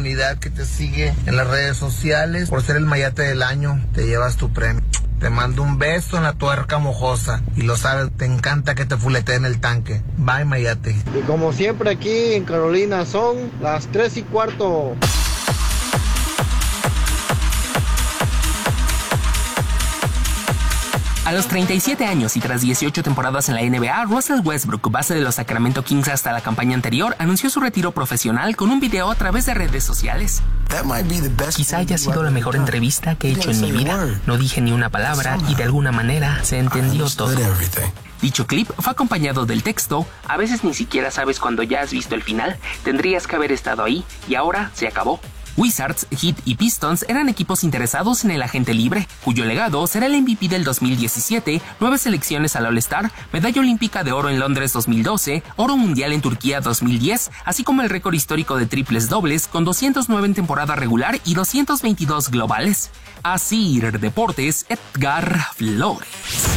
comunidad que te sigue en las redes sociales. Por ser el mayate del año, te llevas tu premio. Te mando un beso en la tuerca mojosa. Y lo sabes, te encanta que te fuleteen el tanque. Bye, mayate. Y como siempre aquí en Carolina son las 3:15. A los 37 años y tras 18 temporadas en la NBA, Russell Westbrook, base de los Sacramento Kings hasta la campaña anterior, anunció su retiro profesional con un video a través de redes sociales. Quizá haya sido la mejor entrevista que he hecho en mi vida. No dije ni una palabra y de alguna manera se entendió todo. Dicho clip fue acompañado del texto: a veces ni siquiera sabes cuando ya has visto el final, tendrías que haber estado ahí y ahora se acabó. Wizards, Heat y Pistons eran equipos interesados en el agente libre, cuyo legado será el MVP del 2017, 9 selecciones al All-Star, medalla olímpica de oro en Londres 2012, oro mundial en Turquía 2010, así como el récord histórico de triples dobles con 209 en temporada regular y 222 globales. Asir Deportes, Edgar Flores.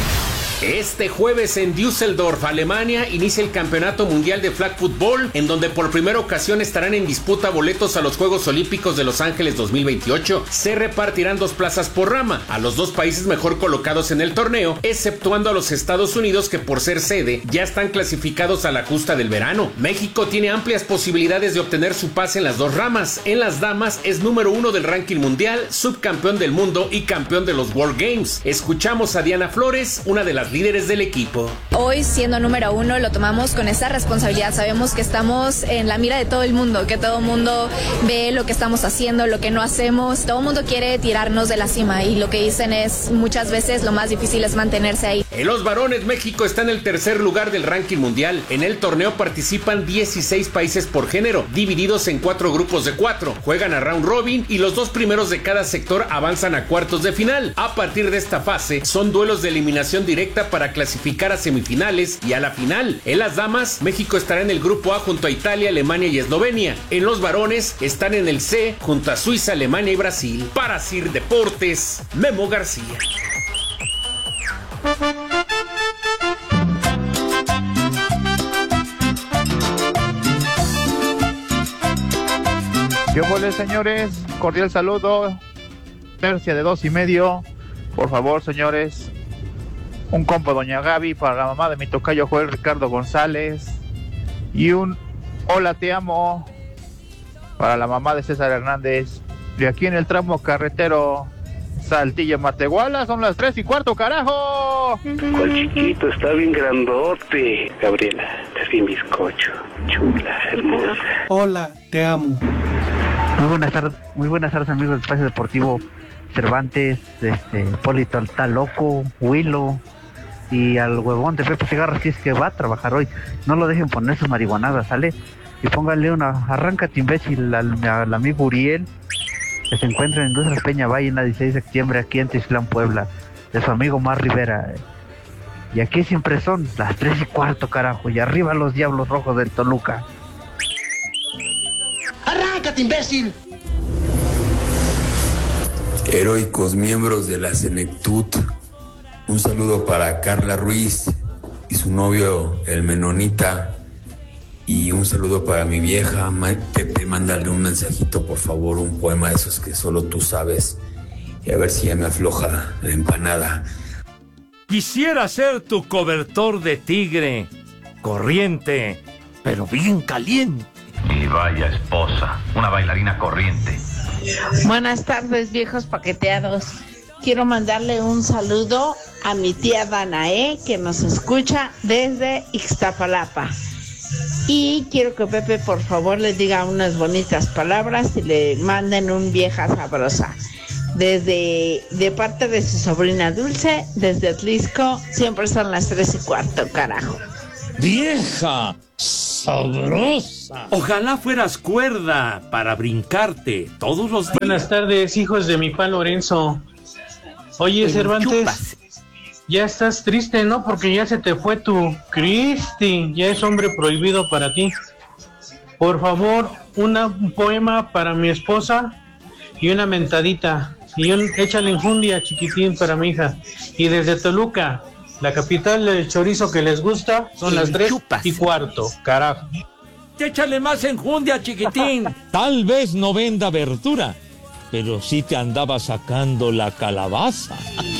Este jueves en Düsseldorf, Alemania, inicia el Campeonato Mundial de Flag Football, en donde por primera ocasión estarán en disputa boletos a los Juegos Olímpicos de Los Ángeles 2028. Se repartirán 2 plazas por rama a los 2 países mejor colocados en el torneo, exceptuando a los Estados Unidos, que por ser sede ya están clasificados a la justa del verano. México tiene amplias posibilidades de obtener su pase en las 2 ramas. En las damas es número 1 del ranking mundial, subcampeón del mundo y campeón de los World Games. Escuchamos a Diana Flores, una de las líderes del equipo. Hoy, siendo número 1, lo tomamos con esta responsabilidad. Sabemos que estamos en la mira de todo el mundo, que todo el mundo ve lo que estamos haciendo, lo que no hacemos. Todo el mundo quiere tirarnos de la cima y lo que dicen es, muchas veces lo más difícil es mantenerse ahí. En los varones, México está en el tercer lugar del ranking mundial. En el torneo participan 16 países por género, divididos en 4 grupos de 4. Juegan a round robin y los 2 primeros de cada sector avanzan a cuartos de final. A partir de esta fase, son duelos de eliminación directa para clasificar a semifinales y a la final. En las damas, México estará en el grupo A junto a Italia, Alemania y Eslovenia. En los varones, están en el C junto a Suiza, Alemania y Brasil. Para Sir Deportes, Memo García. ¿Qué huele, señores? Cordial saludo. Tercia de 2:30. Por favor, señores, un compa doña Gaby para la mamá de mi tocayo Joel Ricardo González, y un hola te amo para la mamá de César Hernández. Y aquí en el tramo carretero Saltillo Matehuala son las 3:15, carajo. ¿Cuál chiquito? Está bien grandote. Gabriela, estás bien bizcocho, chula, hermosa. Hola, te amo. Muy buenas tardes amigos del Espacio Deportivo Cervantes, Polito está loco, Willow y al huevón de Pepe Segarra, si es que va a trabajar hoy. No lo dejen poner sus marihuanadas, ¿sale? Y póngale arráncate imbécil al amigo Uriel, que se encuentra en Industrias Peña Valle en la 16 de septiembre aquí en Tislán, Puebla, de su amigo Mar Rivera. Y aquí siempre son las 3:15, carajo, y arriba los Diablos Rojos del Toluca. ¡Arráncate, imbécil! Heroicos miembros de la Senectut, un saludo para Carla Ruiz y su novio el Menonita, y un saludo para mi vieja Pepe. Mándale un mensajito, por favor, un poema de esos que solo tú sabes, y a ver si ya me afloja la empanada. Quisiera ser tu cobertor de tigre, corriente, pero bien caliente. Y vaya esposa, una bailarina corriente. Buenas tardes, viejos paqueteados. Quiero mandarle un saludo a mi tía Danae, que nos escucha desde Ixtapalapa. Y quiero que Pepe, por favor, le diga unas bonitas palabras y le manden un vieja sabrosa. De parte de su sobrina Dulce, desde Atlisco, siempre son las 3:15, carajo. ¡Vieja sabrosa! Ojalá fueras cuerda para brincarte todos los días. Buenas tardes, hijos de mi pa Lorenzo. Oye, Cervantes, ya estás triste, ¿no? Porque ya se te fue tu Cristi, ya es hombre prohibido para ti. Por favor, un poema para mi esposa y una mentadita. Y échale enjundia, chiquitín, para mi hija. Y desde Toluca, la capital del chorizo que les gusta, son las 3:15, carajo. Échale más enjundia, chiquitín. Tal vez no venda verdura, pero sí te andaba sacando la calabaza.